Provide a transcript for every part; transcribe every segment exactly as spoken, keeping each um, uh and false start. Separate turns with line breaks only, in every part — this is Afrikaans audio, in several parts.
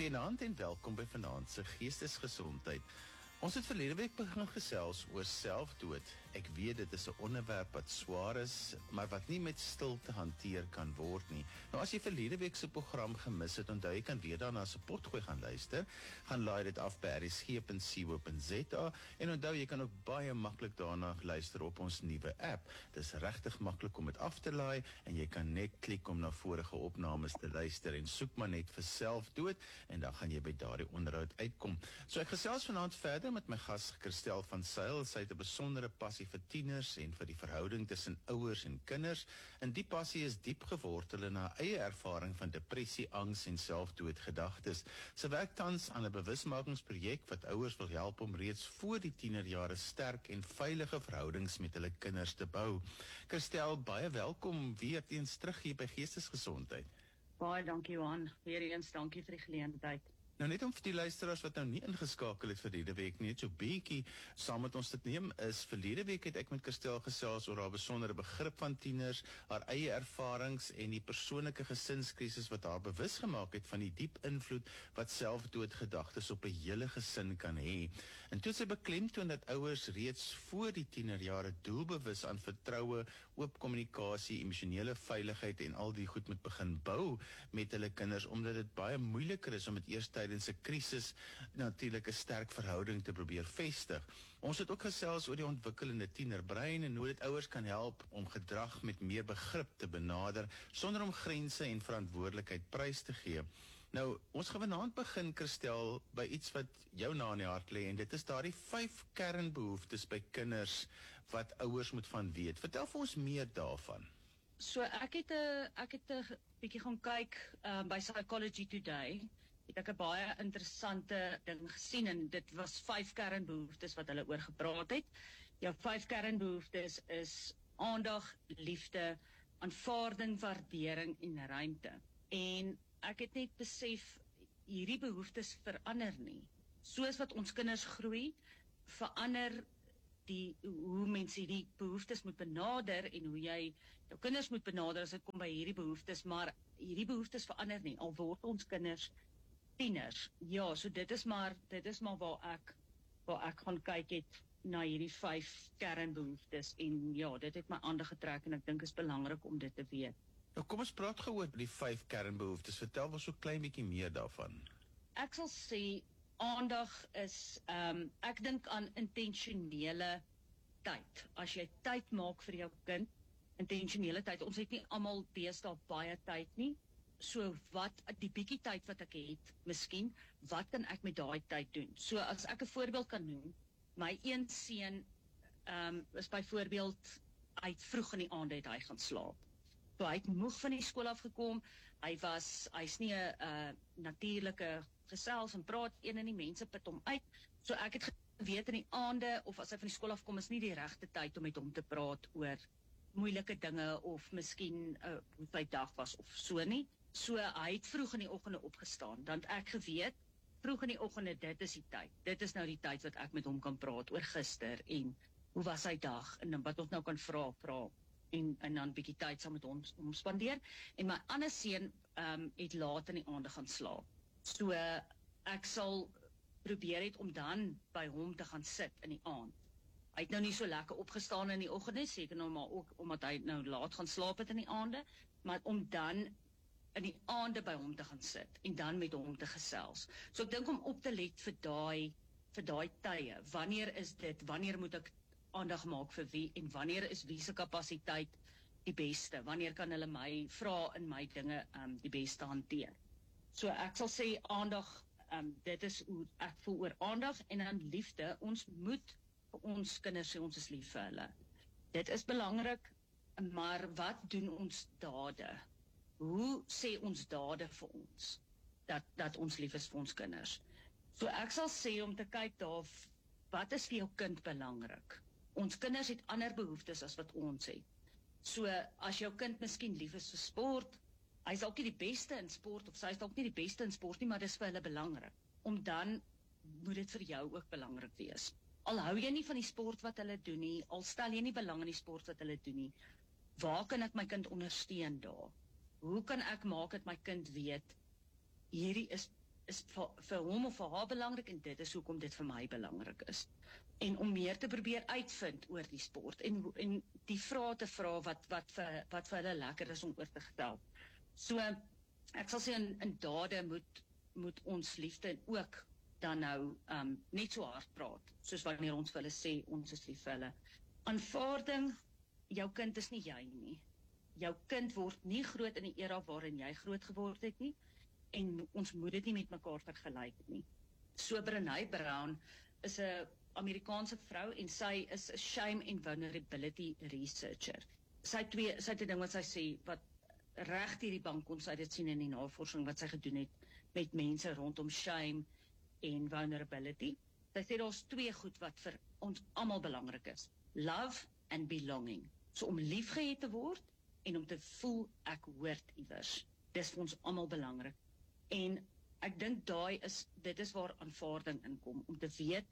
Goeienaand en welkom by Vanaand se Geestesgesondheid. Ons het verlede week begin gesels oor selfdood. Ek weet dit is 'n onderwerp wat swaar is, maar wat nie met stilte hanteer kan word nie. Nou as jy verlede week se program gemis het, onthou jy kan weer daarna se potgooi gaan luister. Gaan laai dit af by r s g punt c o punt z a en onthou jy kan ook baie maklik daarna luister op ons nuwe app. Dis regtig maklik om dit af te laai en jy kan net klik om na vorige opnames te luister en soek maar net vir selfdood en dan gaan jy by daardie onderhoud uitkom. So ek gesels vanaand verder met my gas Christel van Zyl. Sy het 'n besondere passie vir tieners en vir die verhouding tussen ouers en kinders. En die passie is diep gewortel in haar eie ervaring van depressie, angs en selfdoodgedagtes. Sy werk tans aan 'n bewusmakingsprojek wat ouers wil help om reeds voor die tienerjare sterk en veilige verhoudings met hulle kinders te bou. Christel, baie welkom weer eens terug hier by Geestesgesondheid.
Baie dankie Johan, weer eens dankie vir die geleentheid.
Nou net om vir die luisteraars wat nou nie ingeskakel het verlede week nie, so bietjie saam met ons dit neem, is verlede week het ek met Christel gesels oor haar besondere begrip van tieners, haar eie ervarings en die persoonlike gesinskrisis wat haar bewus gemaak het van die diep invloed wat selfdoodgedagtes op 'n hele gesin kan hê. En toe sy beklemtoon dat ouers reeds voor die tienerjare doelbewus aan vertroue, oop kommunikasie, emosionele veiligheid en al die goed moet begin bou met hulle kinders, omdat dit baie moeiliker is om dit eers tydens 'n krisis natuurlik 'n sterk verhouding te probeer vestig. Ons het ook gesels oor die ontwikkelende tienerbrein en hoe dit ouers kan help om gedrag met meer begrip te benader sonder om grense en verantwoordelikheid prys te gee. Nou, ons gaan vanaand begin, Christel, by iets wat jou na in die hart lê en dit is daardie vyf kernbehoeftes by kinders wat ouers moet van weet. Vertel vir ons meer daarvan.
So ek het 'n ek het 'n bietjie gaan kyk uh, by Psychology Today. Het ek 'n baie interessante ding gesien en dit was vyf kernbehoeftes wat hulle oor gepraat het. Jou vyf kernbehoeftes is aandag, liefde, aanvaarding, waardering en ruimte. En ek het net besef hierdie behoeftes verander nie. Soos wat ons kinders groei, verander die hoe mense hierdie behoeftes moet benader en hoe jy jou kinders moet benader as dit kom by hierdie behoeftes, maar hierdie behoeftes verander nie al word ons kinders tieners. Ja, so dit is maar dit is maar waar ek waar ek gaan kyk het na hierdie vyf kernbehoeftes en ja, dit het my aandag getrek en ek dink is belangrik om dit te weet.
Nou kom ons praat gou oor die vyf kernbehoeftes. Vertel ons so klein bietjie meer daarvan.
Ek sal sê aandag is um, ek dink aan intentionele tyd. As jy tyd maak vir jou kind, intentionele tyd. Ons het nie almal deesdae baie tyd nie. So wat, die bietjie tyd wat ek het, miskien, wat kan ek met daai tyd doen? So as ek 'n voorbeeld kan noem, my een seun um, is byvoorbeeld, hy het vroeg in die aande het hy gaan slaap. So hy het moeg van die skool afgekom, hy was, hy's nie 'n uh, natuurlike gesels en praat een en die mense put hom uit. So ek het geweet in die aande, of as hy van die skool afkom, is nie die regte tyd om met hom te praat oor moeilike dinge, of miskien uh, hoe sy dag was, of so nie. So hy het vroeg in die oggende opgestaan, dan het ek geweet, vroeg in die oggende, dit is die tyd. Dit is nou die tyd wat ek met hom kan praat oor gister en hoe was sy dag en dan wat ons nou kan vra, vra en, en dan 'n bietjie tyd saam met hom, hom spandeer. En my ander seun um, het laat in die aande gaan slaap. So ek sal probeer het om dan by hom te gaan sit in die aand. Hy het nou nie so lekker opgestaan in die oggende, seker nou maar ook omdat hy nou laat gaan slaap het in die aande, maar om dan in die aande by hom te gaan sit en dan met hom te gesels. So ek dink om op te let vir daai vir daai tye. Wanneer is dit? Wanneer moet ek aandag maak vir wie en wanneer is wie se kapasiteit die beste? Wanneer kan hulle my vra in my dinge um, die beste hanteer? So ek sal sê aandag, um, dit is hoe ek voel oor aandag en dan liefde. Ons moet vir ons kinders sê ons is lief vir hulle. Dit is belangrik, maar wat doen ons dade? Hoe sê ons dade vir ons dat dat ons lief is vir ons kinders? So ek sal sê om te kyk daar, wat is vir jou kind belangrik? Ons kinders het ander behoeftes as wat ons het. So as jou kind miskien lief is vir sport, hy is dalk nie die beste in sport of sy is dalk nie die beste in sport nie, maar dis vir hulle belangrik. Om dan moet dit vir jou ook belangrik wees. Al hou jy nie van die sport wat hulle doen nie, al stel jy nie belang in die sport wat hulle doen nie, waar kan ek my kind ondersteun daar? Hoe kan ek maak dat my kind weet hierdie is is vir, vir hom of vir haar belangrik en dit is hoekom dit vir my belangrik is. En om meer te probeer uitvind oor die sport en en die vrae te vra wat wat vir wat vir hulle lekker is om oor te gestel. So ek sal sê in, in dade moet moet ons liefde ook dan nou um, net so hard praat, soos wanneer ons vir hulle sê ons is lief vir hulle. Aanvaarding, jou kind is nie jy nie. Jou kind word nie groot in die era waarin jy groot geword het nie, en ons moet dit nie met mekaar vergelyk nie. So Brené Brown is 'n Amerikaanse vrou en sy is 'n shame and vulnerability researcher. Sy twee sy het 'n ding wat sy sê wat reg deur die bank kon sy dit sien in die navorsing wat sy gedoen het met mense rondom shame en vulnerability. Sy sê daar's twee goed wat vir ons almal belangrik is. Love and belonging. So om liefgehet te word en om te voel ek hoort iewers. Dis vir ons almal belangrik. En ek dink daai is dit is waar aanvaarding inkom om te weet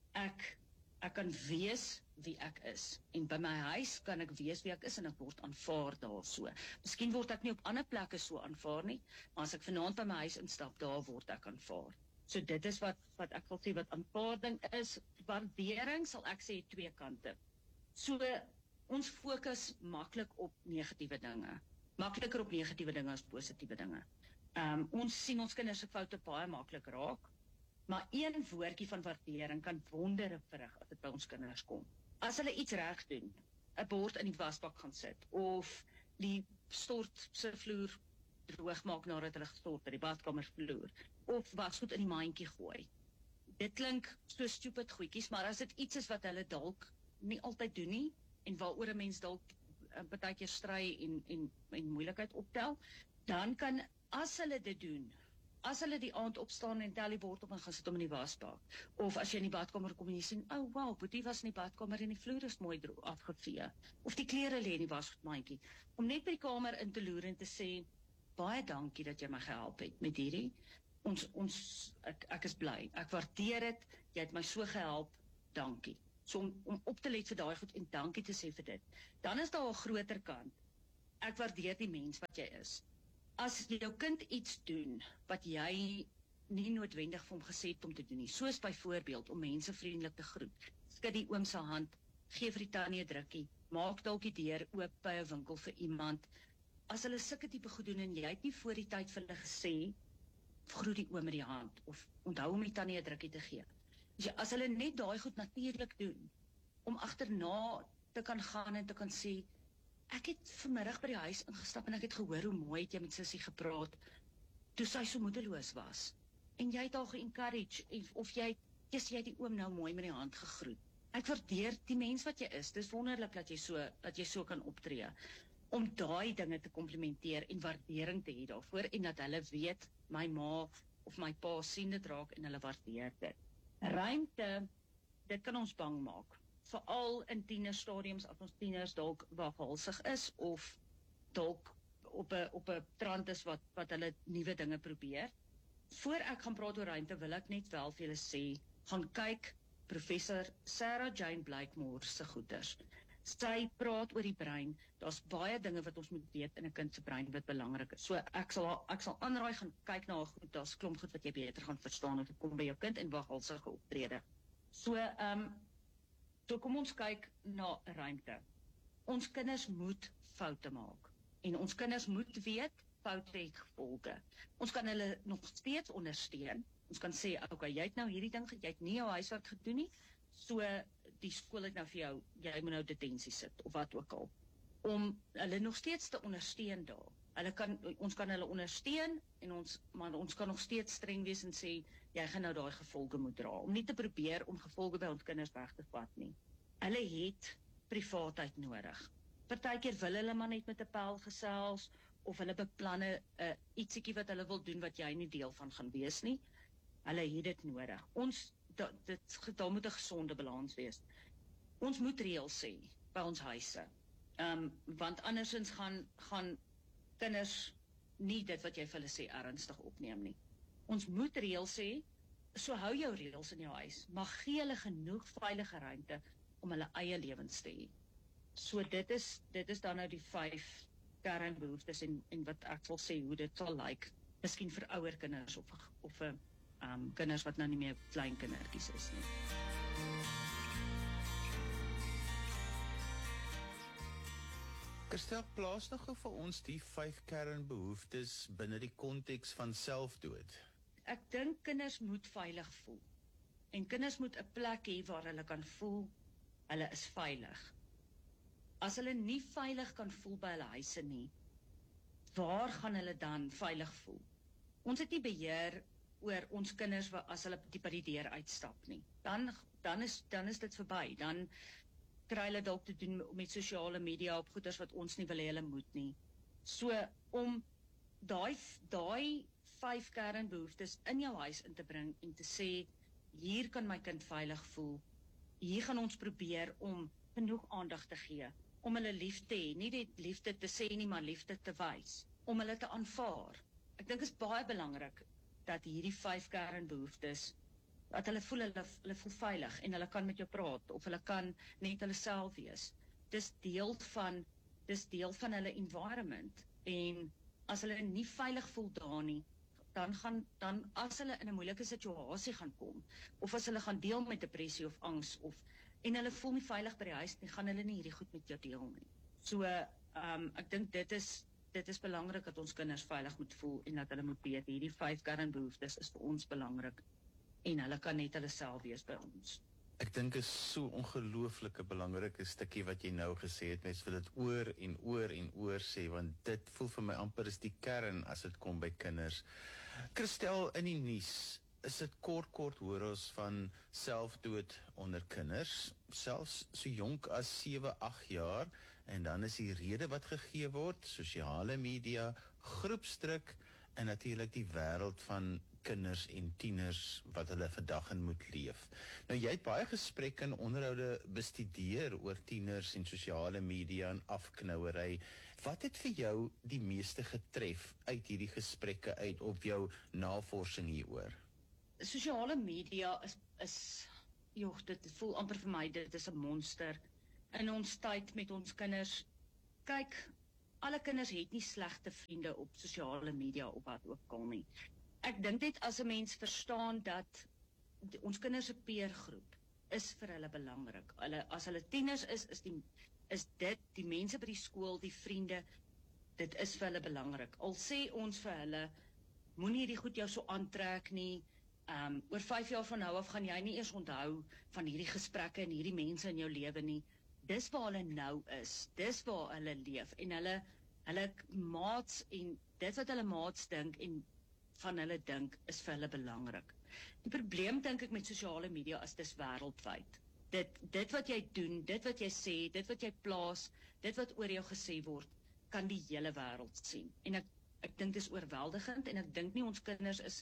ek ek kan wees wie ek is en by my huis kan ek wees wie ek is en ek word aanvaar daar so. Miskien word ek nie op ander plekke so aanvaar nie, maar as ek vanaand by my huis instap, daar word ek aanvaar. So dit is wat wat ek wil sê wat aanvaarding is. Waardering sal ek sê twee kante. So ons fokus maklik op negatiewe dinge. Makliker op negatiewe dinge as positiewe dinge. Um, ons sien ons kinders se foute baie maklik raak, maar een woordjie van waardering kan wondere verrig as dit by ons kinders kom. As hulle iets reg doen, 'n bord in die wasbak gaan sit, of die stort se vloer droog maak nadat hulle gestort het, die badkamervloer, of wasgoed in die mandjie gooi. Dit klink so stupid goedjies, maar as dit iets is wat hulle dalk nie altyd doen nie, en waaroor 'n mens dalk uh, partykeer stry en, en, en moeilikheid optel, dan kan, as hulle dit doen, as hulle die aand opstaan en tel die bord op en gaan sit om in die wasbak, of as jy in die badkamer kom en jy sien, oh wow, Boetie was in die badkamer en die vloer is mooi afgevee, of die klere lê in die wasgoedmandjie, om net by die kamer in te loer en te sê, baie dankie dat jy my gehelp het met hierdie, ons, ons, ek, ek is bly, ek waardeer dit, jy het my so gehelp, dankie. So om, om op te let vir daai goed en dankie te sê vir dit. Dan is daar 'n groter kant. Ek waardeer die mens wat jy is. As jou kind iets doen wat jy nie noodwendig vir hom gesê het om te doen nie, soos byvoorbeeld om mense vriendelik te groet, skud die oom se hand, gee vir die tannie 'n drukkie, maak dalk die deur oop by 'n winkel vir iemand. As hulle sulke tipe goed doen en jy het nie voor die tyd vir hulle gesê, groet die oom met die hand of onthou om die tannie 'n drukkie te gee. So, as hulle net daai goed natuurlik doen, om agterna te kan gaan en te kan sê, ek het vanmiddag by die huis ingestap en ek het gehoor hoe mooi het jy met Sissie gepraat, toe sy so moedeloos was. En jy het haar ge-encourage, of jy, yes, jy het die oom nou mooi met die hand gegroet. Ek waardeer die mens wat jy is, dis wonderlik dat jy so, dat jy so kan optree, om daai dinge te komplimenteer en waardering te hê daarvoor, en dat hulle weet, my ma of my pa sien dit raak en hulle waardeer dit. Ruimte, dit kan ons bang maak. Veral in tienerstadiums, as ons tieners dalk waghalsig is, of dalk op 'n op 'n trant is wat, wat hulle nuwe dinge probeer. Voor ek gaan praat oor ruimte, wil ek net wel vir julle sê, gaan kyk professor Sarah Jane Blakemore se goeters. Sy praat oor die brein, daar's baie dinge wat ons moet weet in 'n kind se brein wat belangrik is. So ek sal ek sal aanraai gaan kyk na haar goed, daar's klomp goed wat jy beter gaan verstaan as dit kom by jou kind en waghalsige optrede. So ehm um, so kom ons kyk na ruimte. Ons kinders moet foute maak en ons kinders moet weet foute het gevolge. Ons kan hulle nog steeds ondersteun. Ons kan sê, okay, jy het nou hierdie ding, jy het nie jou huiswerk gedoen nie, so die skool het nou vir jou, jy moet nou detensie sit, of wat ook al, om hulle nog steeds te ondersteun daar. Hulle kan, ons kan hulle ondersteun, en ons, maar ons kan nog steeds streng wees en sê, jy gaan nou daai gevolge moet dra, om nie te probeer om gevolge by ons kinders weg te vat nie. Hulle het privaatheid nodig. Partykeer wil hulle maar net met 'n pel gesels, of hulle beplanne uh, ietsiekie wat hulle wil doen, wat jy nie deel van gaan wees nie. Hulle het dit nodig. Ons, dat, dit, daar moet 'n gesonde balans wees. Ons moet reëls sê by ons huise. Um, want andersins gaan, gaan kinders nie dit wat jy vir hulle sê ernstig opneem nie. Ons moet reëls sê, so hou jou reëls in jou huis, maar gee hulle genoeg veilige ruimte om hulle eie lewens te hê. So dit is, dit is dan nou die vyf kernbehoeftes en, en wat ek wil sê hoe dit sal lyk, miskien vir ouer kinders of, of 'n um, kinders wat nou nie meer klein kindertjies is nie.
Kirstel, plaas nog vir ons die vyf kernbehoeftes binne die konteks van selfdood.
Ek dink kinders moet veilig voel. En kinders moet 'n plek hê waar hulle kan voel, hulle is veilig. As hulle nie veilig kan voel by hulle huise nie, waar gaan hulle dan veilig voel? Ons het nie beheer oor ons kinders as hulle die by die deur uitstap nie. Dan, dan, is, dan is dit verby. Dan kry hulle dalk te doen met sosiale media op goeders wat ons nie wil hê hulle moet nie. So, om daai daai vyf kernbehoeftes in jou huis in te bring en te sê, hier kan my kind veilig voel, hier gaan ons probeer om genoeg aandag te gee, om hulle lief te hê, nie net liefde te sê nie, maar liefde te wys, om hulle te aanvaar. Ek dink is baie belangrik dat hierdie vyf kernbehoeftes, dat hulle voel, hulle, hulle voel veilig en hulle kan met jou praat, of hulle kan net hulle self wees. Dis deel van, dis deel van hulle environment, en as hulle nie veilig voel daar nie, dan gaan, dan as hulle in 'n moeilike situasie gaan kom, of as hulle gaan deel met depressie of angs, of, en hulle voel nie veilig by die huis nie, gaan hulle nie hierdie goed met jou deel nie. So, um, ek dink dit is, dit is belangrik dat ons kinders veilig moet voel, en dat hulle moet weet, hierdie vyf kernbehoeftes is vir ons belangrik, en hulle kan net hulle self wees by ons.
Ek dink is so ongelooflike belangrike stukkie wat jy nou gesê het, mens wil dit oor en oor en oor sê, want dit voel vir my amper is die kern as dit kom by kinders. Kirstel, in die nuus, is dit kort kort hoor ons van selfdood onder kinders, selfs so jonk as sewe, agt jaar, en dan is die rede wat gegee word, sosiale media, groepsdruk, en natuurlik die wêreld van kinders en tieners wat hulle vandag in moet leef. Nou jy het baie gesprekke en onderhoude bestudeer oor tieners en sosiale media en afknouery. Wat het vir jou die meeste getref uit hierdie gesprekke uit op jou navorsing hieroor?
Sosiale media is, is joh, dit voel amper vir my, dit is 'n monster in ons tyd met ons kinders. Kyk, alle kinders het nie slegte vriende op sosiale media of wat ook al nie. Ek dink net as 'n mens verstaan dat die, ons kinders se peergroep is vir hulle belangrik. Hulle, as hulle tieners is, is, die, is dit, die mense by die skool, die vriende, dit is vir hulle belangrik. Al sê ons vir hulle, moenie hierdie goed jou so aantrek nie, um, oor vyf jaar van nou af gaan jy nie eers onthou van hierdie gesprekke en hierdie mense in jou lewe nie. Dis waar hulle nou is, dis waar hulle leef, en hulle, hulle maats, en dit wat hulle maats dink, en van hulle dink, is vir hulle belangrik. Die probleem, dink ek, met sosiale media is dis wêreldwyd. Dit, dit wat jy doen, dit wat jy sê, dit wat jy plaas, dit wat oor jou gesê word, kan die hele wêreld sien. En ek, ek dink dis oorweldigend, en ek dink nie ons kinders is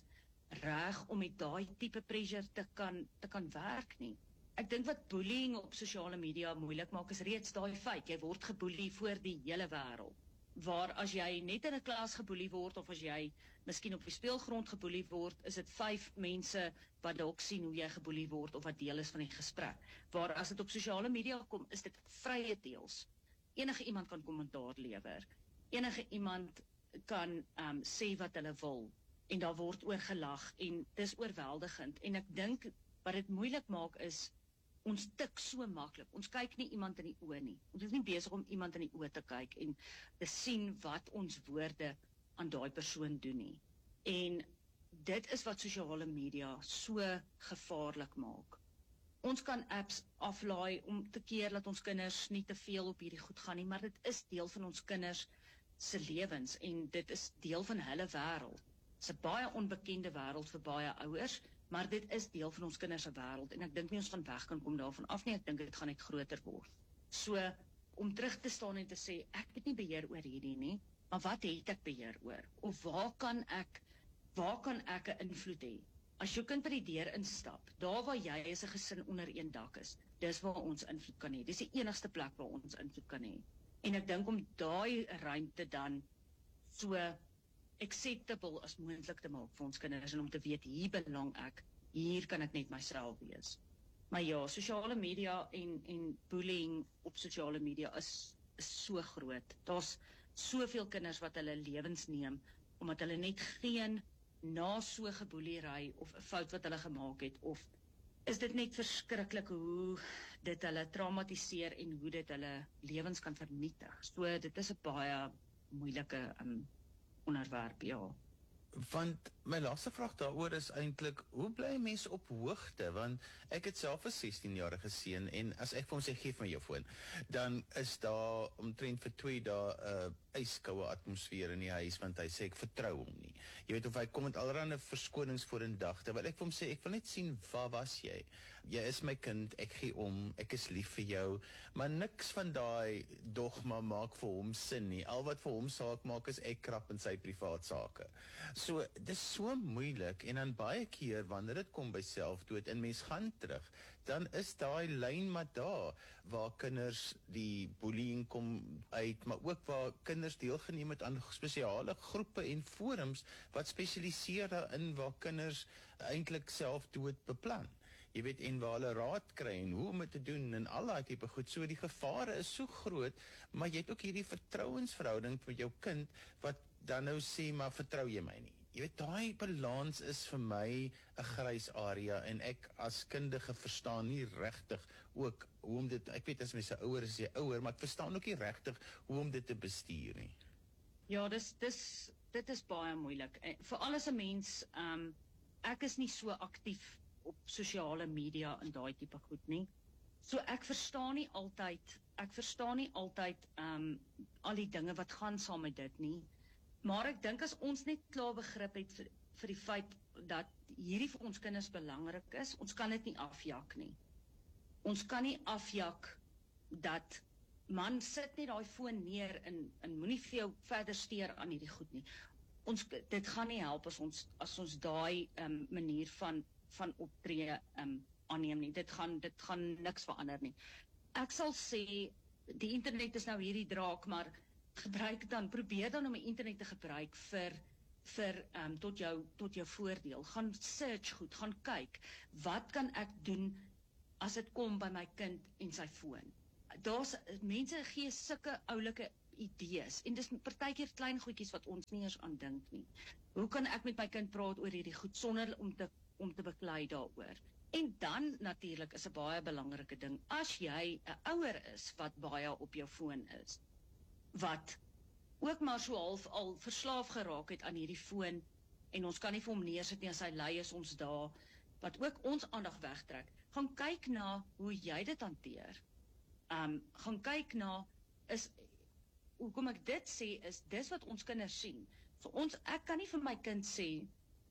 reg om met daai tipe pressure te kan, te kan werk nie. Ek dink wat bullying op sosiale media moeilik maak, is reeds daai feit, jy word geboelie voor die hele wêreld. Waar as jy net in 'n klas geboelie word, of as jy miskien op die speelgrond geboelie word, is dit vyf mense wat dalk sien hoe jy geboelie word, of wat deel is van die gesprek. Waar as dit op sosiale media kom, is dit vrye deels. Enige iemand kan kommentaar lewer. Enige iemand kan um, sê wat hulle wil, en daar word oor gelag, en dis oorweldigend. En ek dink, wat dit moeilik maak is, ons tik so maklik, ons kyk nie iemand in die oë nie. Ons is nie besig om iemand in die oë te kyk en te sien wat ons woorde aan daai persoon doen nie. En dit is wat sosiale media so gevaarlik maak. Ons kan apps aflaai om te keer dat ons kinders nie te veel op hierdie goed gaan nie, maar dit is deel van ons kinders se lewens, en dit is deel van hulle wêreld. Dit is 'n baie onbekende wêreld vir baie ouers, maar dit is deel van ons kinders se wêreld, en ek dink nie ons gaan weg kan kom daarvan af nie, ek dink dit gaan net groter word. So, om terug te staan en te sê, ek het nie beheer oor hierdie nie, maar wat het ek beheer oor? Of waar kan ek, waar kan ek 'n invloed hê? As jou kind by die deur instap, daar waar jy as 'n gesin onder een dak is, dis waar ons invloed kan hê. Dis die enigste plek waar ons invloed kan hê. En ek dink om daai ruimte dan so acceptable as moontlik te maak vir ons kinders, en om te weet, hier belang ek, hier kan ek net myself wees. Maar ja, sosiale media en, en bullying op sosiale media is, is so groot. Daar's soveel kinders wat hulle lewens neem, omdat hulle net geen na so geboelery of 'n fout wat hulle gemaak het, of is dit net verskriklik hoe dit hulle traumatiseer en hoe dit hulle lewens kan vernietig. So dit is 'n baie moeilike um, onderwerp, ja.
Want my laaste vraag daaroor is eintlik, hoe bly 'n mens op hoogte? Want ek het self 'n sestienjarige seun en as ek vir hom sê, gee vir my jou foon, dan is daar omtrent vir twee dae 'n uh, yskoue atmosfeer in die huis, want hy sê ek vertrou hom nie. Jy weet, of hy kom met allerlei verskonings voor in dag, terwyl ek vir hom sê, ek wil net sien, waar was jy? Jy is my kind, ek gee om, ek is lief vir jou, maar niks van daai dogma maak vir hom sin nie. Al wat vir hom saak maak is ek krap in sy privaat sake. So, dis so moeilik, en dan baie keer, wanneer dit kom by selfdood, en mens gaan terug, dan is daai lyn maar daar, waar kinders die bullying kom uit, maar ook waar kinders deelgeneem het aan spesiale groepe en forums, wat spesialiseer daarin, waar kinders eintlik selfdood beplan. Jy weet, en waar hulle raad kry, en hoe om dit te doen, en al daai tipe goed. So die gevare is so groot, maar jy het ook hierdie vertrouensverhouding met jou kind, wat dan nou sê, maar vertrou jy my nie? Jy weet, daai balans is vir my 'n grys area, en ek as kundige verstaan nie regtig ook hoe om dit, ek weet as mens 'n ouer is, jy ouer, maar ek verstaan ook nie regtig hoe om dit te bestuur nie.
Ja, dis dis dit is baie moeilik. Veral as 'n mens, um, ek is nie so aktief op sosiale media en daai tipe goed nie. So ek verstaan nie altyd, ek verstaan nie altyd um, al die dinge wat gaan saam met dit nie. Maar ek dink as ons net klaar begrip het vir, vir die feit dat hierdie vir ons kinders belangrik is, ons kan dit nie afjak nie. Ons kan nie afjak dat man sit net daai foon neer en, en moenie vir jou verder steur aan hierdie goed nie. Ons, dit gaan nie help as ons, as ons daai um, manier van, van optree um, aanneem nie. Dit gaan, dit gaan niks verander nie. Ek sal sê, die internet is nou hierdie draak, maar gebruik dan, probeer dan om die internet te gebruik vir, vir um, tot jou, tot jou voordeel. Gaan search goed, gaan kyk, wat kan ek doen as dit kom by my kind en sy foon? Daar's, mense gee sulke oulike idees, en dis partykeer klein goedjies wat ons nie eens aan dink nie. Hoe kan ek met my kind praat oor hierdie goed, sonder om te, om te beklei daaroor? En dan natuurlik is 'n baie belangrike ding, as jy 'n ouer is wat baie op jou foon is, wat ook maar so half al verslaaf geraak het aan hierdie foon, en ons kan nie vir hom neersit nie, as hy lui is ons daar, wat ook ons aandag wegtrek, gaan kyk na hoe jy dit hanteer. Um, gaan kyk na, is, hoekom ek dit sê, is dis wat ons kinders sien. So ons, ek kan nie vir my kind sê,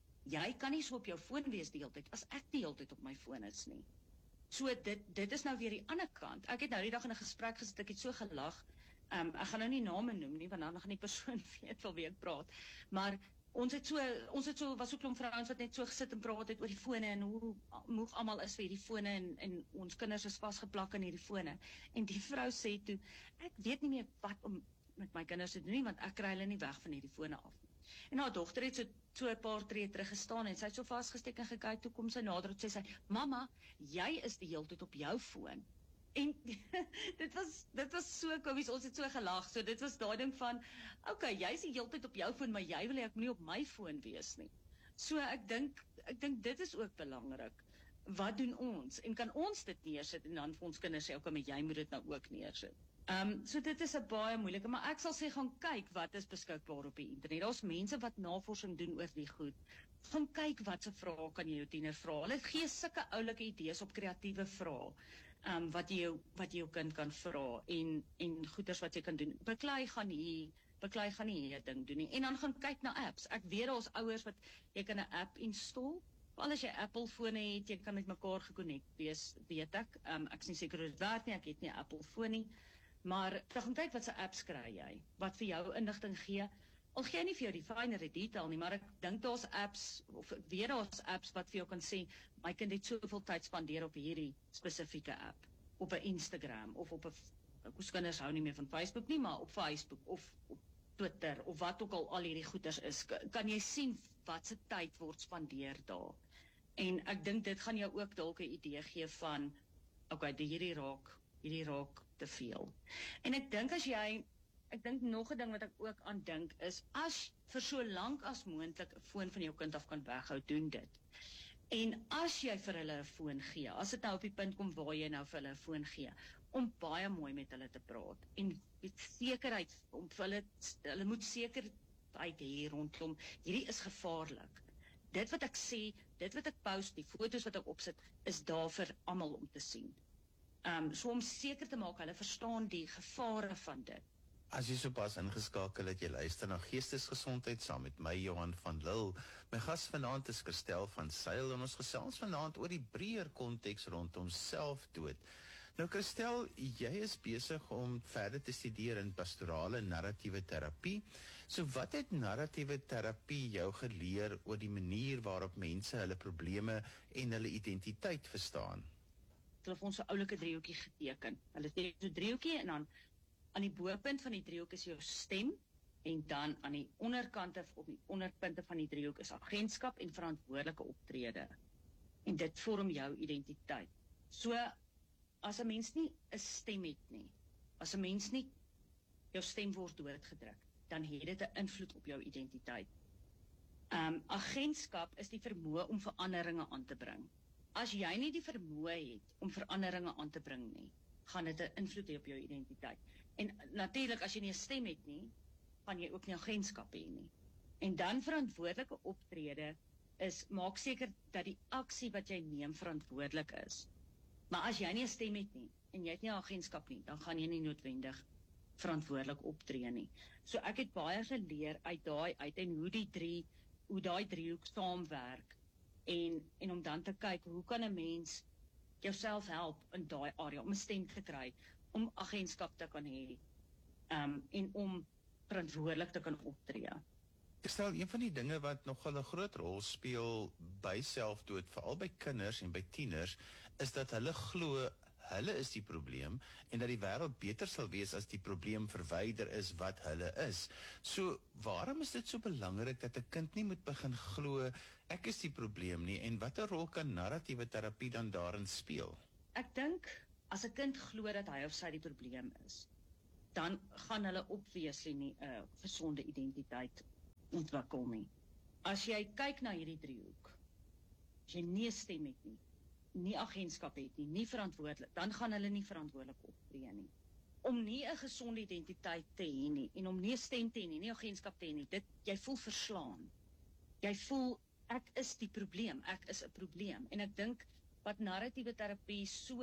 jy kan nie so op jou foon wees die hele tyd, as ek die hele tyd op my foon is nie. So dit, dit is nou weer die ander kant. Ek het nou die dag in 'n gesprek gesit, ek het so gelag, um, ek gaan nou nie name noem nie, want dan gaan die persoon weet wel wie ek praat, maar ons het so, ons het so, was so 'n klomp vrouens wat net so gesit en praat het oor die fone, en hoe moeg almal is vir hierdie fone, en, en ons kinders is vasgeplak in hierdie fone, en die vrou sê toe, ek weet nie meer wat om met my kinders te doen nie, want ek kry hulle nie weg van hierdie fone af. En haar dogter het so, so 'n paar tree terug gestaan, en sy het so vasgesteek en gekyk, toe kom sy nader, toe sê sy, mamma, jy is die hele tyd op jou foon. En dit was, dit was so komies, ons het so gelag, so dit was daai ding van, okay, jy is die hele tyd op jou foon, maar jy wil ek nie op my foon wees nie. So ek dink, ek dink dit is ook belangrik. Wat doen ons? En kan ons dit neersit, en dan vir ons kinders sê, okay, maar jy moet dit nou ook neersit. Um, so dit is 'n baie moeilike, maar ek sal sê, gaan kyk wat is beskikbaar op die internet. Daar's mense wat navorsing doen oor die goed. Gaan kyk wat se vrae kan jy jou tiener vra. Hulle gee sulke oulike idees op kreatiewe vrae. Um, wat jy jou, wat jy jou kind kan vra, en, en goeders wat jy kan doen. Beklei gaan hier, beklei gaan nie hier ding doen nie. En dan gaan kyk na apps. Ek weet daar's ouers wat, jy kan 'n app install, al as jy Apple fone het, jy kan met mekaar gekonnekt wees, weet ek. Um, ek is nie seker hoe dit werk nie, ek het nie 'n Apple foon nie. Maar dan gaan kyk wat se apps kry jy, wat vir jou inligting gee. Al gee nie vir jou die fynere detail nie, maar ek dink daar's apps, of ek weet daar's apps wat vir jou kan sê, my kind het soveel tyd spandeer op hierdie spesifieke app, op 'n Instagram, of op 'n, ons kinders hou nie meer van Facebook nie, maar op Facebook, of op Twitter, of wat ook al al hierdie goeders is, kan jy sien wat se tyd word spandeer daar. En ek dink dit gaan jou ook dalk 'n idee gee van, okay, hierdie raak, hierdie raak te veel. En ek dink as jy, ek dink nog 'n ding wat ek ook aan dink is, as vir so lank as moontlik 'n foon van jou kind af kan weghou, doen dit. En as jy vir hulle 'n foon gee, as dit nou op die punt kom waar jy nou vir hulle 'n foon gee, om baie mooi met hulle te praat en met sekerheid om vir hulle hulle moet sekerheid hê rondom hierdie is gevaarlik. Dit wat ek sê, dit wat ek post, die foto's wat ek opsit, is daar vir almal om te sien. Um, so om seker te maak, hulle verstaan die gevare van dit.
As jy sopas ingeskakel het, jy luister na Geestesgesondheid saam met my, Johan van Lille. My gas vanaand is Christel van Sail en ons gesels vanaand oor die breër konteks rondom selfdood. Nou Christel, jy is besig om verder te studeer in pastorale narratiewe terapie. So wat het narratiewe terapie jou geleer oor die manier waarop mense hulle probleme en hulle identiteit verstaan?
Hulle het ons 'n oulike driehoekie geteken. Hulle het so 'n driehoekie en dan aan die bopunt van die driehoek is jou stem en dan aan die onderkante of op die onderpunte van die driehoek is agentskap en verantwoordelike optrede. En dit vorm jou identiteit. So as 'n mens nie 'n stem het nie, as 'n mens nie jou stem word doodgedruk, dan het dit 'n invloed op jou identiteit. Um, agentskap is die vermoë om veranderinge aan te bring. As jy nie die vermoë het om veranderinge aan te bring nie, gaan dit 'n invloed hê op jou identiteit. En natuurlik, as jy nie 'n stem het nie, gaan jy ook nie agentskap hê nie. En dan verantwoordelike optrede is, maak seker dat die aksie wat jy neem verantwoordelik is. Maar as jy nie 'n stem het nie, en jy het nie 'n agentskap nie, dan gaan jy nie noodwendig verantwoordelik optree nie. So ek het baie geleer uit daai uit en hoe die drie, hoe daai driehoek saamwerk, en, en om dan te kyk, hoe kan 'n mens jouself help in daai area, om 'n stem te kry, om agentskap te kan hê, um, en om verantwoordelik te kan optree.
Ek stel, een van die dinge wat nogal 'n groot rol speel by selfdood, veral by kinders en by tieners, is dat hulle glo hulle is die probleem en dat die wêreld beter sal wees as die probleem verwyder is wat hulle is. So, waarom is dit so belangrik dat 'n kind nie moet begin glo ek is die probleem nie, en watter rol kan narratiewe terapie dan daarin speel?
Ek dink as 'n kind glo dat hy of sy die probleem is, dan gaan hulle obviously nie 'n uh, gesonde identiteit ontwikkel nie. As jy kyk na hierdie driehoek, as jy nie 'n stem het nie, nie agentskap het nie, nie verantwoordelik, dan gaan hulle nie verantwoordelik optree nie. Om nie 'n gesonde identiteit te hê nie, en om nie 'n stem te hê nie, nie agentskap te hê nie, dit, jy voel verslaan. Jy voel, ek is die probleem, ek is 'n probleem. En ek dink, wat narratiewe terapie so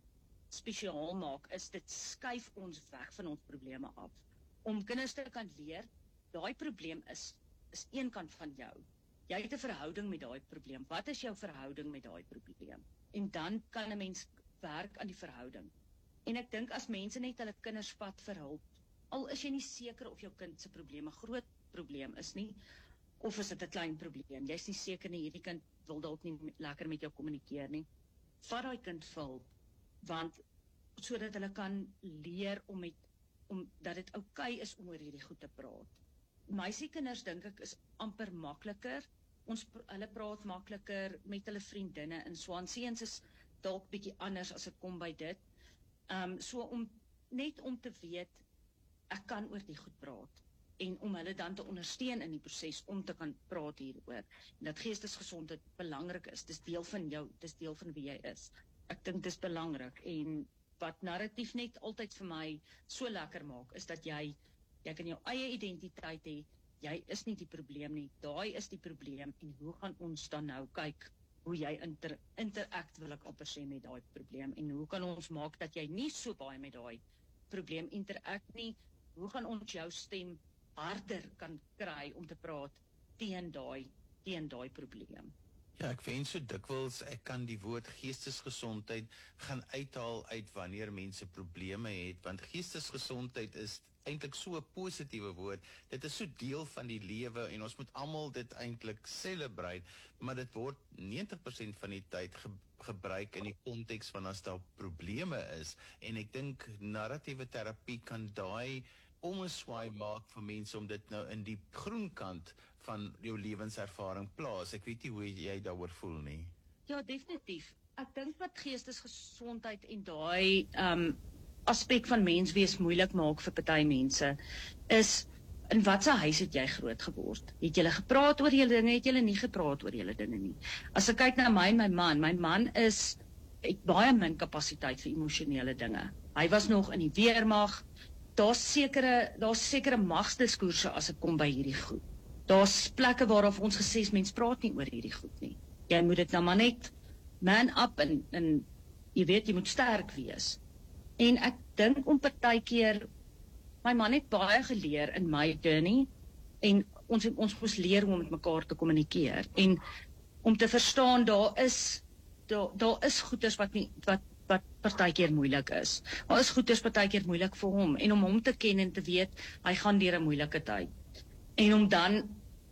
spesiaal maak, is dit skuif ons weg van ons probleme af. Om kinders te kan leer, daai probleem is, is een kant van jou. Jy het 'n verhouding met daai probleem. Wat is jou verhouding met daai probleem? En dan kan 'n mens werk aan die verhouding. En ek dink as mense net hulle kinders vat vir hulp, al is jy nie seker of jou kind se probleem 'n groot probleem is nie, of is dit 'n klein probleem, jy's nie seker nie, hierdie kind wil dalk nie lekker met jou kommunikeer nie, vat daai kind vir hulp, want sodat hulle kan leer om met, om dat dit oukei is om oor hierdie goed te praat. Meisiekinders dink ek is amper makliker, ons, hulle praat makliker met hulle vriendinne, en so aan. Seuns is dalk bietjie anders as dit kom by dit. Um, so om, net om te weet, ek kan oor die goed praat, en om hulle dan te ondersteun in die proses om te kan praat hieroor. En dat geestesgesondheid belangrik is, dis deel van jou, dis deel van wie jy is. Ek dink dis belangrik, en wat narratief net altyd vir my so lekker maak, is dat jy, jy kan jou eie identiteit hê, jy is nie die probleem nie, daai is die probleem, en hoe gaan ons dan nou kyk, hoe jy inter, interact wil ek amper sê met daai probleem, en hoe kan ons maak dat jy nie so baie met daai probleem interact nie, hoe gaan ons jou stem harder kan kry om te praat teen daai, teen daai probleem.
Ja, ek wens so dikwels ek kan die woord geestesgesondheid gaan uithaal uit wanneer mense probleme het, want geestesgesondheid is eintlik so 'n positiewe woord, dit is so deel van die lewe, en ons moet almal dit eintlik celebrate, maar dit word negentig persent van die tyd ge gebruik in die konteks van as daar probleme is, en ek dink narratiewe terapie kan daai omswaai maak vir mense om dit nou in die groen kant van jou lewenservaring plaas. Ek weet nie hoe jy daaroor voel nie.
Ja, definitief. Ek dink wat geestesgesondheid en daai um, aspek van menswees moeilik maak vir party mense, is in watse huis het jy groot geword? Het julle gepraat oor julle dinge, het julle nie gepraat oor julle dinge nie? As ek kyk na my en my man, my man is, het baie min kapasiteit vir emosionele dinge. Hy was nog in die weermag, daar's sekere, daar's sekere magsdiskoerse as dit kom by hierdie goed. Daar's plekke waarop ons gesê het, mens praat nie oor hierdie goed nie. Jy moet dit nou maar net man up en, en jy weet, jy moet sterk wees. En ek dink om partykeer, my man het baie geleer in my journey, en ons, ons moes leer om met mekaar te kommunikeer, en om te verstaan, daar is, daar, daar is goeders wat nie, wat, wat partykeer moeilik is. Daar is goeders partykeer moeilik vir hom, en om hom te ken en te weet, hy gaan deur 'n moeilike tyd. En om dan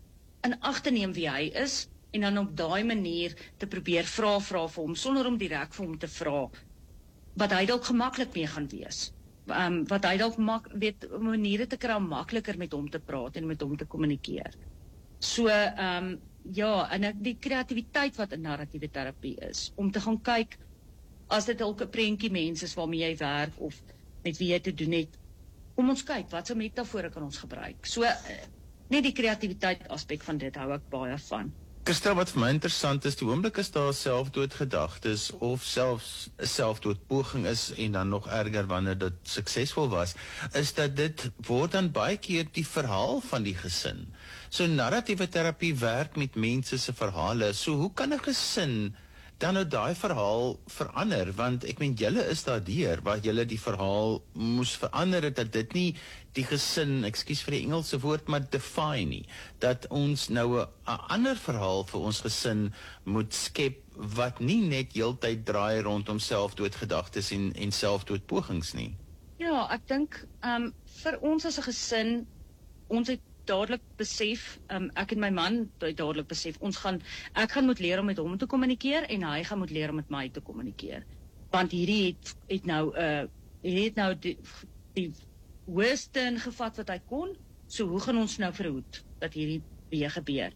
in ag te neem wie hy is, en dan op daai manier te probeer vra vra vir hom, sonder om direk vir hom te vra, wat hy dalk gemaklik mee gaan wees. Um, wat hy dalk mak, weet, maniere te kry om makliker met hom te praat en met hom te kommunikeer. So, um, ja, en ek, die kreatiwiteit wat in narratiewe terapie is, om te gaan kyk, as dit dalk 'n prentjie mens is waarmee jy werk, of met wie jy te doen het, om ons kyk, wat so metafore kan ons gebruik. So, net die kreatiwiteit aspek van dit hou ek baie van.
Christel, wat vir my interessant is, die oomblik is daar selfdoodgedagtes of selfs 'n selfdoodpoging is, en dan nog erger wanneer dit suksesvol was, is dat dit word dan baie keer die verhaal van die gesin. So narratiewe terapie werk met mense se verhale. So hoe kan 'n gesin dan nou daai verhaal verander? Want ek meen, julle is daardeur waar julle die verhaal moes verander, dat dit nie die gesin, ekskuus vir die Engelse woord, maar define nie. Dat ons nou 'n ander verhaal vir ons gesin moet skep, wat nie net heeltyd draai rondom selfdoodgedagtes en, en selfdoodpogings nie.
Ja, ek dink, um, vir ons as 'n gesin, ons het dadelik besef, um, ek en my man het dadelik besef, ons gaan, ek gaan moet leer om met hom te kommunikeer, en hy gaan moet leer om met my te kommunikeer. Want hierdie het, het nou, uh, het nou die, die hoogste ingevat wat hy kon, so hoe gaan ons nou verhoed, dat hierdie weer gebeur?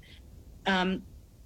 Um,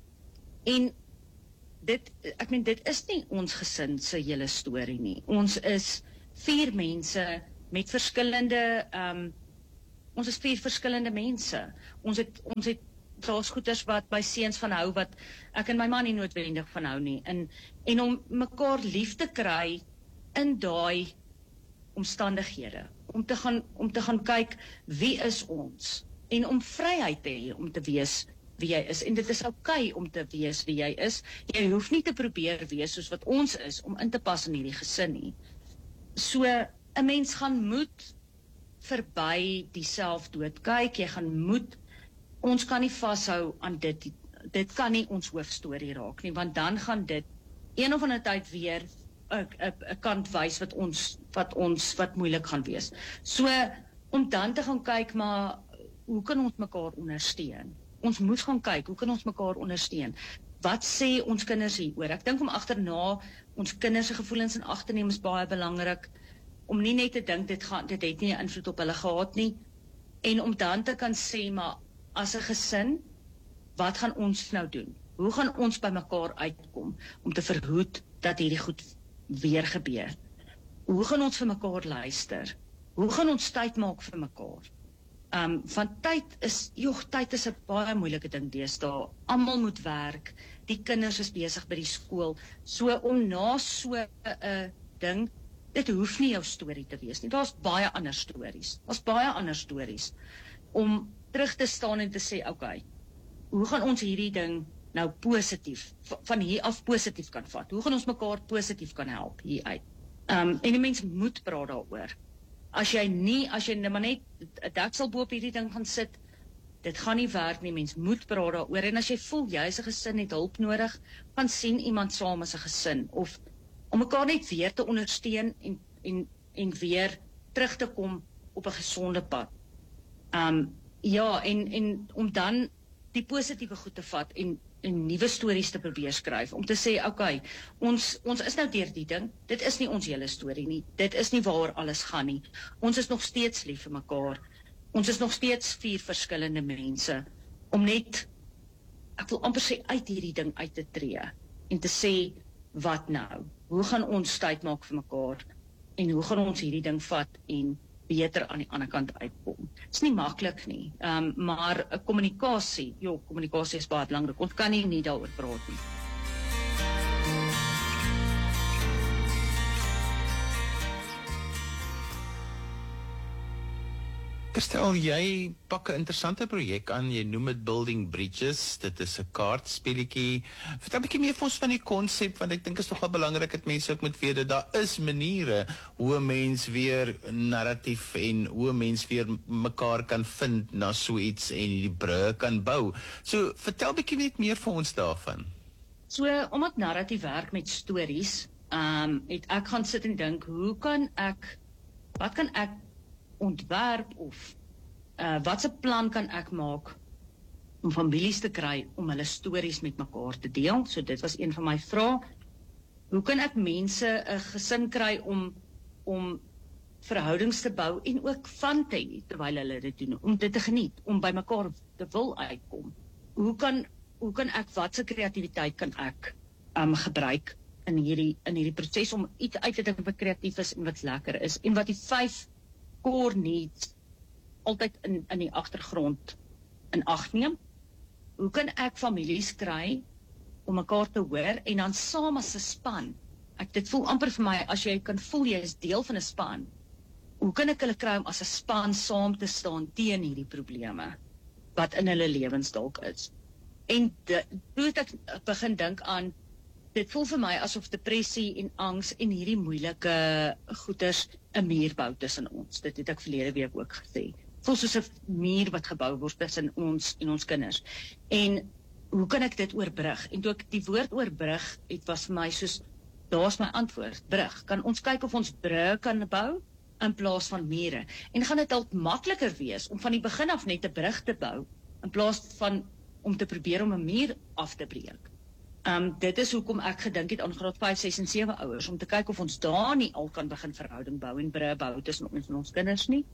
en dit, ek meen, dit is nie ons gesin se hele storie nie. Ons is vier mense met verskillende, um, ons is vier verskillende mense. Ons het, ons het, daar's goeders wat my seuns van hou, wat ek en my man nie noodwendig van hou nie. En, en om mekaar lief te kry in daai omstandighede. Om te gaan, om te gaan kyk, wie is ons? En om vryheid te hê om te wees wie jy is. En dit is oukei om te wees wie jy is. Jy hoef nie te probeer wees soos wat ons is, om in te pas in hierdie gesin nie. So, 'n mens gaan moet verby die selfdood kyk, jy gaan moet, ons kan nie vashou aan dit, dit kan nie ons hoofstorie raak nie, want dan gaan dit een of ander tyd weer 'n kant wys wat ons, wat ons, wat moeilik gaan wees. So, om dan te gaan kyk, maar hoe kan ons mekaar ondersteun? Ons moet gaan kyk, hoe kan ons mekaar ondersteun? Wat sê ons kinders hieroor? Ek dink om agterna ons kinders se gevoelens in ag te neem is baie belangrik, om nie net te dink, dit, gaan, dit het nie 'n invloed op hulle gehad nie, en om dan te kan sê, maar as 'n gesin, wat gaan ons nou doen? Hoe gaan ons by mekaar uitkom, om te verhoed dat hierdie goed weer gebeur? Hoe gaan ons vir mekaar luister? Hoe gaan ons tyd maak vir mekaar? Um, want tyd is, joh, tyd is 'n baie moeilike ding deesdae. Almal moet werk, die kinders is besig by die skool, so om na so 'n uh, ding, dit hoef nie jou storie te wees nie, daar's baie ander stories, daar's baie ander stories, om terug te staan en te sê, okay, hoe gaan ons hierdie ding nou positief, van hier af positief kan vat? Hoe gaan ons mekaar positief kan help hier uit? Um, en die mens moet praat daaroor. As jy nie, as jy maar net 'n deksel bo op hierdie ding gaan sit, dit gaan nie werk nie, mens moet praat daaroor. En as jy voel, jy is 'n gesin, het hulp nodig, gaan sien iemand saam as 'n gesin, of om mekaar net weer te ondersteun, en, en, en weer terug te kom op 'n gesonde pad. Um, ja, en, en om dan die positiewe goed te vat, en, en nuwe stories te probeer skryf, om te sê, okay, ons, ons is nou deur die ding, dit is nie ons hele storie nie, dit is nie waar alles gaan nie, ons is nog steeds lief vir mekaar, ons is nog steeds vier verskillende mense, om net, ek wil amper sê, uit hierdie ding uit te tree, en te sê, wat nou? Hoe gaan ons tyd maak vir mekaar? en hoe gaan ons hierdie ding vat en beter aan die ander kant uitkom. Dit is nie maklik nie, um, maar kommunikasie, ja, kommunikasie is baie belangrik. Ons kan nie nie daaroor praat nie.
Kirstel, jy pak 'n interessante projek aan, jy noem dit Building Bridges, dit is 'n kaartspelletjie. Vertel 'n bietjie meer vir ons van die konsep, want ek dink is nogal belangrik dat mense ook moet weet dat daar is maniere hoe 'n mens weer narratief en hoe 'n mens weer mekaar kan vind na so iets en die brûe kan bou. So, vertel 'n bietjie net meer vir ons daarvan.
So, omdat narratief werk met stories, um, het ek gaan sit en dink, hoe kan ek, wat kan ek ontwerp of uh, watse plan kan ek maak om families te kry om hulle stories met mekaar te deel. So dit was een van my vrae. Hoe kan ek mense 'n gesin kry om om verhoudings te bou en ook van te hê terwyl hulle dit doen, om dit te geniet, om by mekaar te wil uitkom. Hoe kan hoe kan ek watse kreatiwiteit kan ek um, gebruik in hierdie in hierdie proses om iets uit te dink wat kreatief is en wat lekker is en wat die vyf core needs altyd in, in die agtergrond in ag neem. Hoe kan ek families kry om mekaar te hoor en dan saam as 'n span? Ek dit voel amper vir my as jy kan voel jy is deel van 'n span. Hoe kan ek hulle kry om as 'n span saam te staan teen hierdie probleme wat in hulle lewens dalk is? En de, toe het ek begin dink aan, dit voel vir my asof depressie en angs en hierdie moeilike goeters 'n muur bou tussen ons. Dit het ek verlede week ook gesê. Voel soos 'n muur wat gebou word tussen ons en ons kinders. En hoe kan ek dit oorbrug? En toe ek die woord oorbrug, het was vir my soos, daar's my antwoord, brug. Kan ons kyk of ons brûe kan bou in plaas van mure? En gaan dit dalk makliker wees om van die begin af net 'n brug te bou in plaas van om te probeer om 'n muur af te breek. Um, dit is hoekom ek gedink het aan graad vyf, ses en sewe ouers, om te kyk of ons daar nie al kan begin verhouding bou en brûe bou tussen ons en ons kinders nie.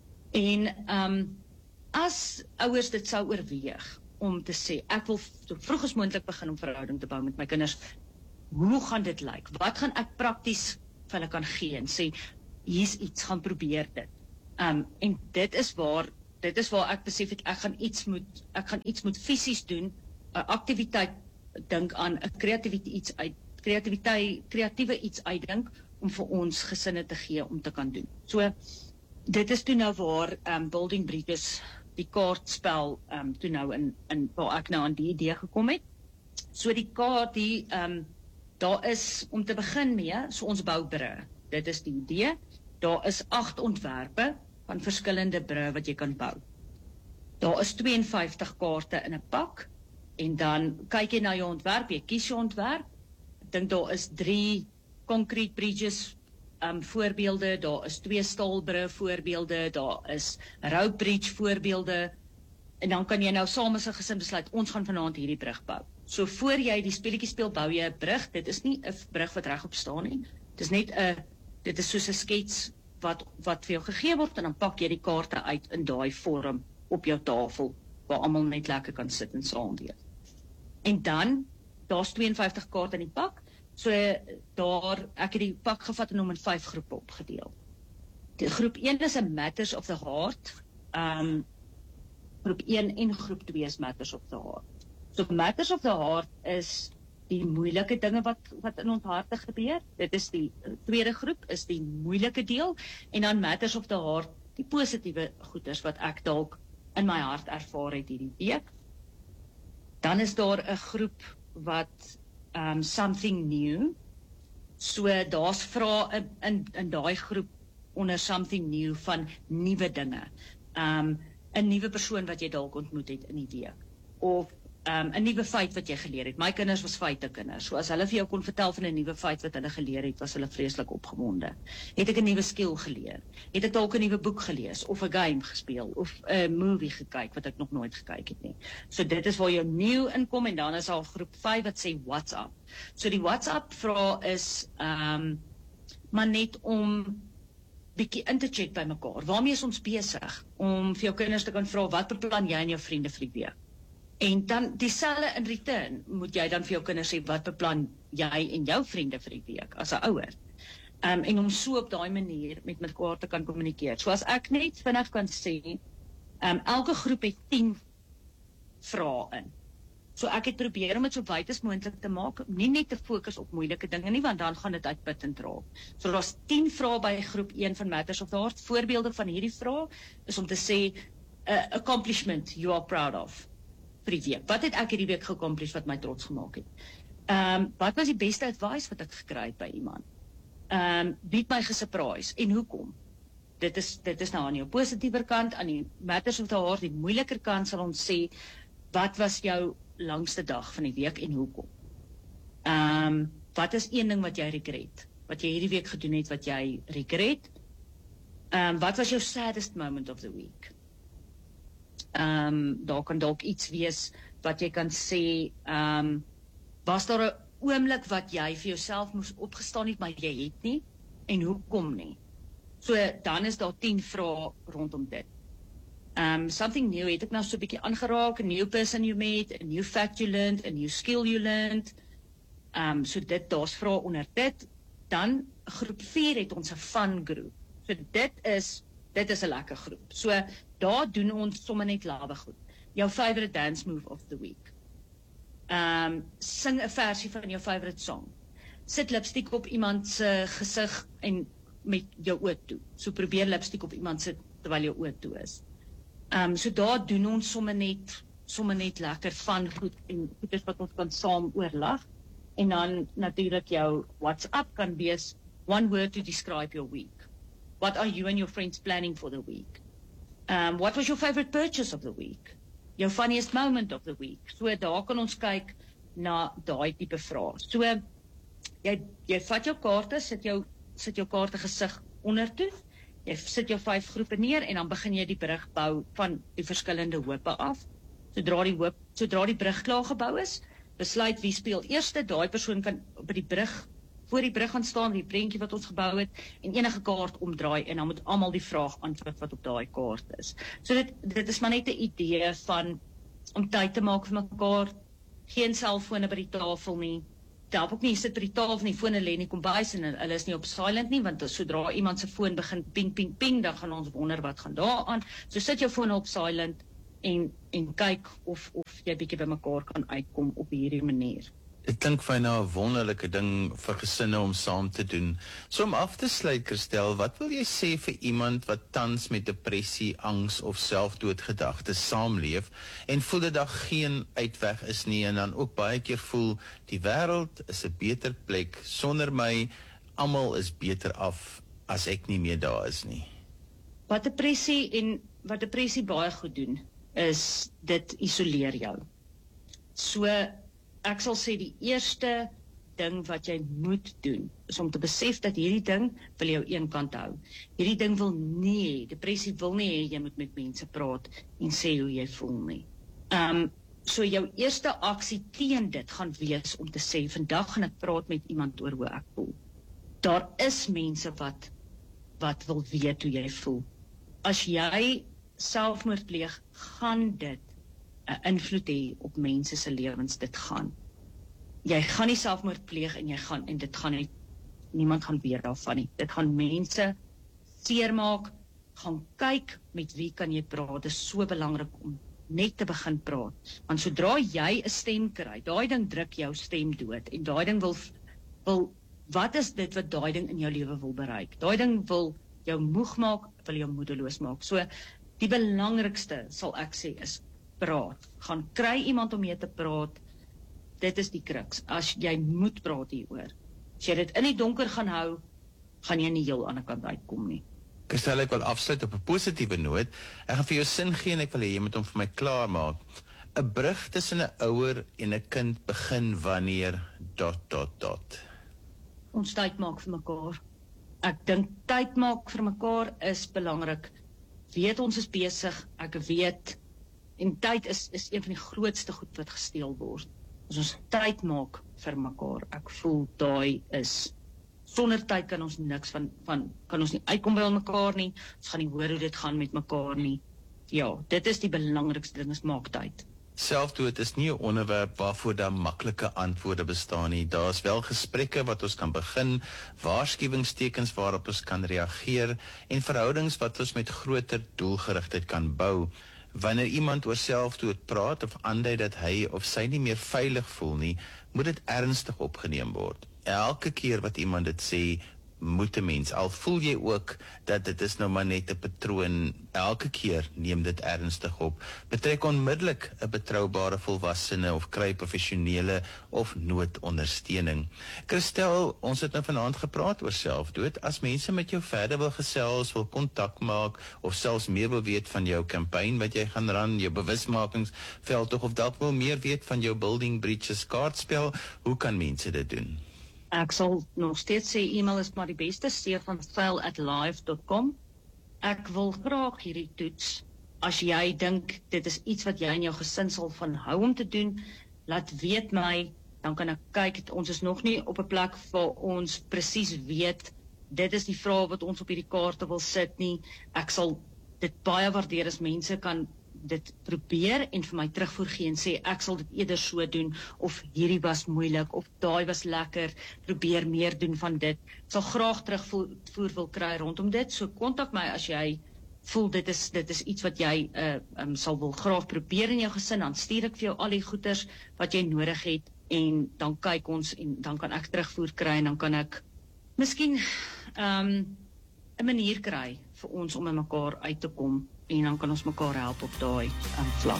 En um, as ouers dit sou oorweeg om te sê, ek wil so vroeg as moontlik begin om verhouding te bou met my kinders, hoe gaan dit lyk? Wat gaan ek prakties vir hulle kan gee en sê, hier's iets, gaan probeer dit. Um, en dit is waar, dit is waar ek besef het, ek gaan iets moet, ek gaan iets moet fisies doen, 'n aktiwiteit dink aan 'n kreatiwiteit iets uit kreatiwiteit kreatiewe iets uitdink om vir ons gesinne te gee om te kan doen. So dit is toe nou waar um, Building Bridges, die kaartspel um, toe nou in in waar ek nou aan die idee gekom het. So die kaart die um, daar is om te begin mee, so ons bou brûe. Dit is die idee. Daar is agt ontwerpe van verskillende brûe wat jy kan bou. Daar is twee en vyftig kaarte in 'n pak. En dan kyk jy na jou ontwerp, jy kies jou ontwerp. Ek dink daar is drie concrete bridges um, voorbeelde, daar is twee staalbrûe voorbeelde, daar is rope bridge voorbeelde. En dan kan jy nou saam as 'n gesin besluit, ons gaan vanaand hierdie brug bou. So voor jy die speletjie speel, bou jy 'n brug. Dit is nie 'n brug wat regop staan nie. Dit is net 'n dit is soos 'n skets wat wat vir jou gegee word en dan pak jy die kaarte uit in daai vorm op jou tafel waar almal net lekker kan sit en saam wees. En dan, daar's twee en vyftig kaarte in die pak, so daar, ek het die pak gevat en hom in vyf groepe opgedeel. Die groep een is 'n Matters of the Heart, um, groep een en groep twee is Matters of the Heart. So Matters of the Heart is die moeilike dinge wat, wat in ons harte gebeur, dit is die tweede groep, is die moeilike deel, en dan Matters of the Heart, die positiewe goeders wat ek dalk in my hart ervaar het hierdie week. Dan is daar 'n groep wat um, Something New. So daar's vrae in, in, in daai groep onder Something New van nuwe dinge. Um, 'n nuwe persoon wat jy dalk ontmoet het in die week. Of um, 'n nuwe feit wat jy geleer het. My kinders was feite kinders. So as hulle vir jou kon vertel van 'n nuwe feit wat hulle geleer het, was hulle vreeslik opgewonde. Het ek 'n nuwe skill geleer? Het ek dalk 'n nuwe boek gelees of 'n game gespeel of 'n movie gekyk wat ek nog nooit gekyk het nie. So dit is waar jou new inkom en dan is al groep vyf wat sê WhatsApp. So die WhatsApp vraag is um, maar net om bietjie in te check by mekaar. Waarmee is ons besig? Om vir jou kinders te kan vra, wat beplan jy en jou vriende vir die week? En dan dieselfde in return moet jy dan vir jou kinders sê, wat beplan jy en jou vriende vir die week as 'n ouer? Um, en om so op daai manier met mekaar te kan kommunikeer. So as ek net vinnig kan sê, um, elke groep het tien vrae in. So ek het probeer om dit so wyd as moontlik te maak, nie net te fokus op moeilike dinge nie, want dan gaan dit uitputtend raak. So daar's tien vrae by groep een van Matters of the Heart. Voorbeelde van hierdie vrae is om te sê, uh, accomplishment you are proud of vir die week. Wat het ek hierdie week geaccomplish wat my trots gemaak het? Um, wat was die beste advice wat ek gekry het by iemand? Um, bied my gesurprise, en hoekom? Dit is, dit is nou aan jou positiewe kant, aan die Matters of the Heart, die moeiliker kant sal ons sê, wat was jou langste dag van die week en hoekom? Um, wat is een ding wat jy regret? Wat jy hierdie week gedoen het, wat jy regret? Um, wat was jou saddest moment of the week? Um, daar kan dalk iets wees wat jy kan sê, um, was daar 'n oomblik wat jy vir jouself moes opgestaan het, maar jy het nie, en hoekom nie? So, dan is daar tien vrae rondom dit. Um, something new het ek nou so 'n bietjie aangeraak, a new person you meet, a new fact you learned, a new skill you learned. Um, so dit, daar's vrae onder dit. Dan, groep vier het ons 'n fun groep. So dit is, dit is 'n lekker groep. So, daar doen ons sommer net lawe goed. Jou favorite dance move of the week. Um, sing 'n versie van jou favorite song. Sit lipstick op iemand se gesig en met jou oë toe. So probeer lipstick op iemand sit terwyl jou oë toe is. Um, so daar doen ons sommer net, sommer net lekker van goed en goeders wat ons kan saam oorlag. En dan natuurlik jou WhatsApp kan wees, one word to describe your week. What are you and your friends planning for the week? Um, what was your favorite purchase of the week? Jou funniest moment of the week. So daar kan ons kyk na daai tipe vrae. So jy, jy vat jou kaarte, sit jou, sit jou kaarte gesig onder toe, jy sit jou vyf groepe neer en dan begin jy die brug bou van die verskillende hoope af. Sodra die hoop, sodra die brug klaar gebou is, besluit wie speel eerste, daai persoon kan by die brug, voor die brug gaan staan, die prentjie wat ons gebou het, en enige kaart omdraai, en dan moet almal die vraag antwoord wat op daai kaart is. So dit, dit is maar net 'n idee van, om tyd te maak vir mekaar, geen selfone by die tafel nie, help ook nie, sit by die tafel nie, fone lê in die kombuis en hulle is nie op silent nie, want sodra iemand se foon begin ping, ping, ping, dan gaan ons wonder wat gaan daar aan. So sit jou foon op silent en, en kyk of, of jy bietjie by mekaar kan uitkom op hierdie manier.
Dit klink vir nou 'n wonderlike ding vir gesinne om saam te doen. So om af te sluit, Christel, wat wil jy sê vir iemand wat tans met depressie, angs of selfdoodgedagtes saamleef en voel dat daar geen uitweg is nie en dan ook baie keer voel die wêreld is 'n beter plek sonder my, almal is beter af as ek nie meer daar is nie?
Wat depressie en wat depressie baie goed doen, is dit isoleer jou. So ek sal sê die eerste ding wat jy moet doen, is om te besef dat hierdie ding wil jou eenkant hou. Hierdie ding wil nie, depressie wil nie hê jy moet met mense praat en sê hoe jy voel nie. Um, so jou eerste aksie teen dit gaan wees om te sê, vandag gaan ek praat met iemand oor hoe ek voel. Daar is mense wat, wat wil weet hoe jy voel. As jy selfmoord pleeg, gaan dit 'n invloed hê op mense se lewens, dit gaan. Jy gaan nie selfmoord pleeg en jy gaan en dit gaan nie, niemand gaan weer daarvan nie. Dit gaan mense seermaak, gaan kyk met wie kan jy praat. Dit is so belangrik om net te begin praat. Want sodra jy 'n stem kry, daai ding druk jou stem dood en daai ding wil wil wat is dit wat daai ding in jou lewe wil bereik? Daai ding wil jou moeg maak, wil jou moedeloos maak. So die belangrikste sal ek sê is praat. Gaan kry iemand om mee te praat. Dit is die kruks. As jy moet praat hieroor. As jy dit in die donker gaan hou, gaan jy nie heel aan die kant uitkom nie.
Christel, ek wil afsluit op 'n positiewe noot. Ek gaan vir jou sin gee en ek wil hê jy moet hom vir my klaar maak. 'n Brug tussen 'n ouer en 'n kind begin wanneer dot dot dot.
Ons tyd maak vir mekaar. Ek dink tyd maak vir mekaar is belangrik. Weet ons is besig, ek weet, en tyd is, is een van die grootste goed wat gesteel word. As ons tyd maak vir mekaar, ek voel daai is, sonder tyd kan ons niks van, van kan ons nie uitkom by mekaar nie, ons gaan nie hoor hoe dit gaan met mekaar nie. Ja, dit is die belangrikste ding, is maak tyd.
Selfdood is nie 'n onderwerp waarvoor daar maklike antwoorde bestaan nie. Daar is wel gesprekke wat ons kan begin, waarskuwingstekens waarop ons kan reageer en verhoudings wat ons met groter doelgerigtheid kan bou. Wanneer iemand oor selfdood praat of aandui dat hy of sy nie meer veilig voel nie, moet dit ernstig opgeneem word. Elke keer wat iemand dit sê, moet 'n mens, al voel jy ook dat dit is nou maar net 'n patroon, elke keer neem dit ernstig op. Betrek onmiddellik 'n betroubare volwassene of kry professionele of noodondersteuning. Christel, ons het nou vanaand gepraat oor selfdood. As mense met jou verder wil gesels, wil kontak maak of selfs meer wil weet van jou kampanje wat jy gaan ran, jou bewusmakingsveldtog of dalk wil meer weet van jou Building Bridges kaartspel, hoe kan mense dit doen?
Ek sal nog steeds sê e-mail is maar die beste, stefan at live dot com. Ek wil graag hierdie toets. As jy dink dit is iets wat jy in jou gesin sal van hou om te doen, laat weet my, dan kan ek kyk. Ons is nog nie op 'n plek waar ons presies weet, dit is die vraag wat ons op hierdie kaarte wil sit nie. Ek sal dit baie waardeer as mense kan dit probeer en vir my terugvoer gee en sê ek sal dit eerder so doen, of hierdie was moeilik, of daai was lekker, probeer meer doen van dit. Ek sal graag terugvoer wil kry rondom dit, so kontak my as jy voel dit is dit is iets wat jy uh, um, sal wil graag probeer in jou gesin, dan stuur ek vir jou al die goeders wat jy nodig het, en dan kyk ons, en dan kan ek terugvoer kry, en dan kan ek miskien um, 'n manier kry vir ons om met mekaar uit te kom, en dan kan ons mekaar help op daai um, vlak.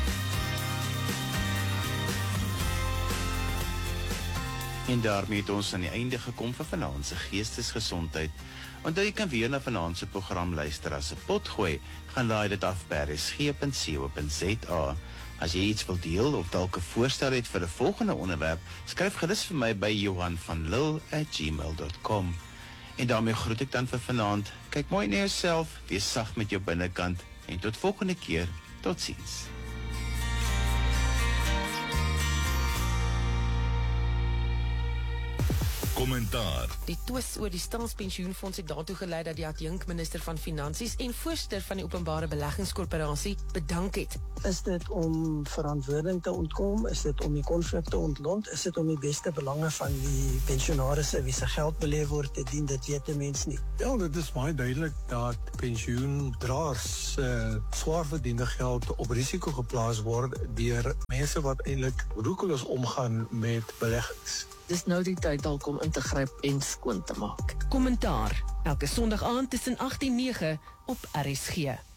En daarmee het ons aan die einde gekom van vanaand se geestesgesondheid. Onthou jy kan weer na vanaand se program luister as 'n potgooi, gaan laai dit af by r s g punt c o punt z a. As jy iets wil deel of dalk 'n voorstel het vir 'n volgende onderwerp, skryf gerus vir my by johan van lille at gmail dot com. En daarmee groet ek dan vir vanaand. Kyk mooi na jouself, wees sag met jou binnekant en tot volgende keer. Totsiens.
Kommentaar.
Die twis oor die staatspensioenfonds het daartoe gelei dat die adjunkminister van Finansies en voorsitter van die Openbare Beleggingskorporasie bedank het.
Is dit om verantwoording te ontkom? Is dit om die konflik te ontlont? Is dit om die beste belange van die pensionarisse wie se geld belê word te dien? Dit weet 'n mens nie.
Ja, dit is baie duidelik dat pensioendraers uh, swaar verdiende geld op risiko geplaas word deur mense wat eintlik roekeloos omgaan met beleggings.
Dis nou die tyd dalk om in te gryp en skoon te maak.
Kommentaar, elke Sondag aand tussen agt en nege op R S G.